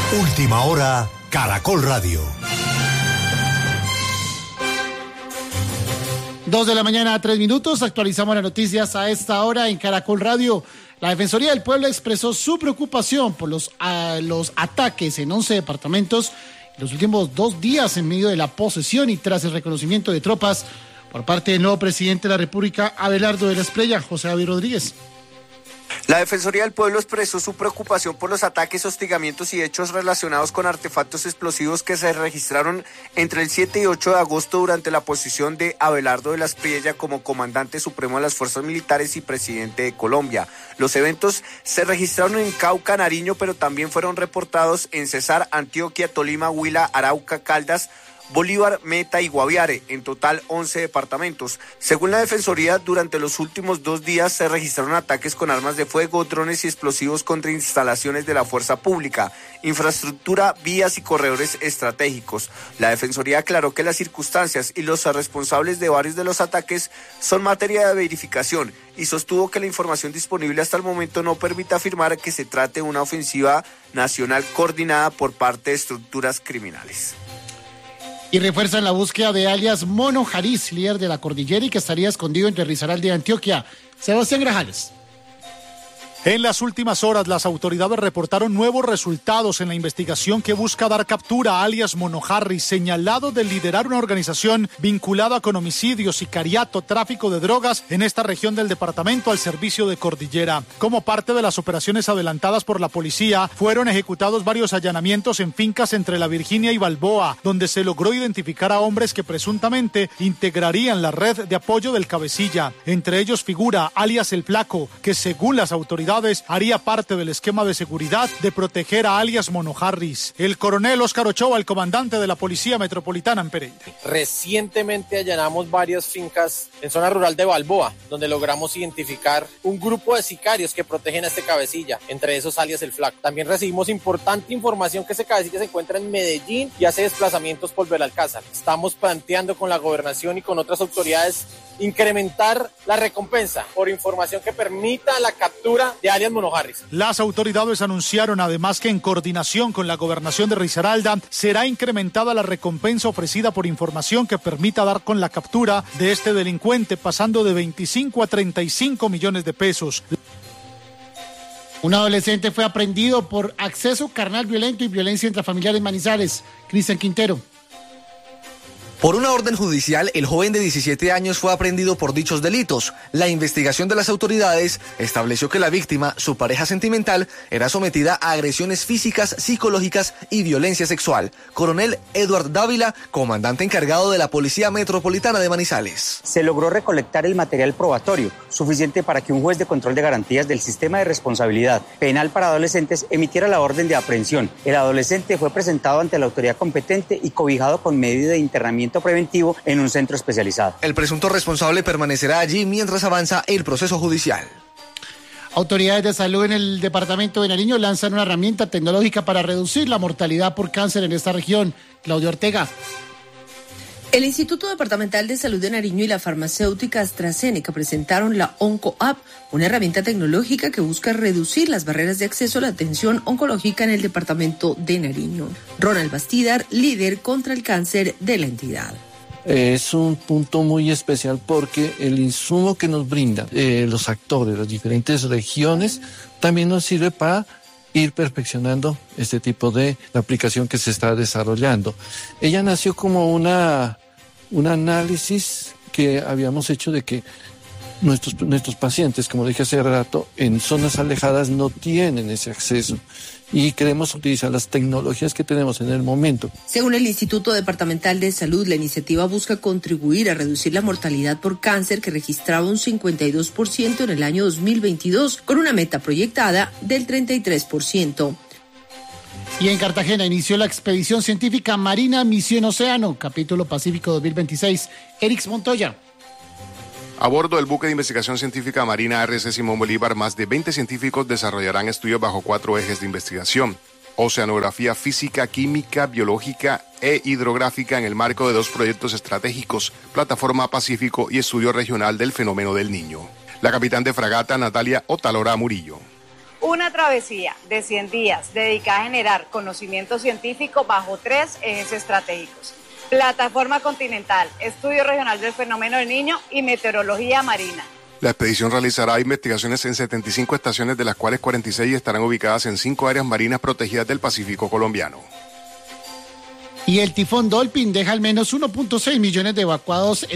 Última hora, Caracol Radio. 2:03 a.m. Actualizamos las noticias a esta hora en Caracol Radio. La Defensoría del Pueblo expresó su preocupación por los ataques en 11 departamentos en los últimos 2 días en medio de la posesión y tras el reconocimiento de tropas por parte del nuevo presidente de la República, Abelardo de la Espriella. José David Rodríguez. La Defensoría del Pueblo expresó su preocupación por los ataques, hostigamientos y hechos relacionados con artefactos explosivos que se registraron entre el 7 y 8 de agosto durante la posesión de Abelardo de la Espriella como comandante supremo de las fuerzas militares y presidente de Colombia. Los eventos se registraron en Cauca, Nariño, pero también fueron reportados en Cesar, Antioquia, Tolima, Huila, Arauca, Caldas, Bolívar, Meta y Guaviare, en total 11 departamentos. Según la Defensoría, durante los últimos 2 días se registraron ataques con armas de fuego, drones y explosivos contra instalaciones de la fuerza pública, infraestructura, vías y corredores estratégicos. La Defensoría aclaró que las circunstancias y los responsables de varios de los ataques son materia de verificación y sostuvo que la información disponible hasta el momento no permite afirmar que se trate de una ofensiva nacional coordinada por parte de estructuras criminales. Y refuerzan la búsqueda de alias Mono Jariz, líder de la cordillera y que estaría escondido entre Risaralda y Antioquia. Sebastián Grajales. En las últimas horas, las autoridades reportaron nuevos resultados en la investigación que busca dar captura a alias Mono Harris, señalado de liderar una organización vinculada con homicidios, sicariato, tráfico de drogas en esta región del departamento al servicio de Cordillera. Como parte de las operaciones adelantadas por la policía, fueron ejecutados varios allanamientos en fincas entre La Virginia y Balboa, donde se logró identificar a hombres que presuntamente integrarían la red de apoyo del cabecilla. Entre ellos figura alias El Flaco, que según las autoridades haría parte del esquema de seguridad de proteger a alias Mono Harris. El coronel Óscar Ochoa, el comandante de la Policía Metropolitana en Pereira. Recientemente allanamos varias fincas en zona rural de Balboa, donde logramos identificar un grupo de sicarios que protegen a este cabecilla, entre esos alias El Flaco. También recibimos importante información que ese cabecilla se encuentra en Medellín y hace desplazamientos por Belalcázar. Estamos planteando con la gobernación y con otras autoridades incrementar la recompensa por información que permita la captura de alias Mono Harris. Las autoridades anunciaron además que en coordinación con la gobernación de Risaralda será incrementada la recompensa ofrecida por información que permita dar con la captura de este delincuente, pasando de 25 a 35 millones de pesos. Un adolescente fue aprehendido por acceso carnal violento y violencia intrafamiliar en Manizales. Cristian Quintero. Por una orden judicial, el joven de 17 años fue aprehendido por dichos delitos. La investigación de las autoridades estableció que la víctima, su pareja sentimental, era sometida a agresiones físicas, psicológicas y violencia sexual. Coronel Edward Dávila, comandante encargado de la Policía Metropolitana de Manizales. Se logró recolectar el material probatorio, suficiente para que un juez de control de garantías del sistema de responsabilidad penal para adolescentes emitiera la orden de aprehensión. El adolescente fue presentado ante la autoridad competente y cobijado con medida de internamiento preventivo en un centro especializado. El presunto responsable permanecerá allí mientras avanza el proceso judicial. Autoridades de salud en el departamento de Nariño lanzan una herramienta tecnológica para reducir la mortalidad por cáncer en esta región. Claudio Ortega. El Instituto Departamental de Salud de Nariño y la farmacéutica AstraZeneca presentaron la OncoApp, una herramienta tecnológica que busca reducir las barreras de acceso a la atención oncológica en el departamento de Nariño. Ronald Bastidar, líder contra el cáncer de la entidad. Es un punto muy especial porque el insumo que nos brindan los actores, las diferentes regiones, también nos sirve para ir perfeccionando este tipo de aplicación que se está desarrollando. Ella nació como un análisis que habíamos hecho de que nuestros pacientes, como dije hace rato, en zonas alejadas no tienen ese acceso y queremos utilizar las tecnologías que tenemos en el momento. Según el Instituto Departamental de Salud, la iniciativa busca contribuir a reducir la mortalidad por cáncer que registraba un 52% en el año 2022, con una meta proyectada del 33%. Y en Cartagena inició la expedición científica Marina Misión Océano, capítulo Pacífico 2026. Erix Montoya. A bordo del buque de investigación científica marina RC Simón Bolívar, más de 20 científicos desarrollarán estudios bajo 4 ejes de investigación: oceanografía física, química, biológica e hidrográfica en el marco de 2 proyectos estratégicos, Plataforma Pacífico y Estudio Regional del Fenómeno del Niño. La capitán de fragata, Natalia Otalora Murillo. Una travesía de 100 días dedicada a generar conocimiento científico bajo 3 ejes estratégicos: plataforma continental, estudio regional del fenómeno del Niño y meteorología marina. La expedición realizará investigaciones en 75 estaciones, de las cuales 46 estarán ubicadas en 5 áreas marinas protegidas del Pacífico colombiano. Y el tifón Dolphin deja al menos 1.6 millones de evacuados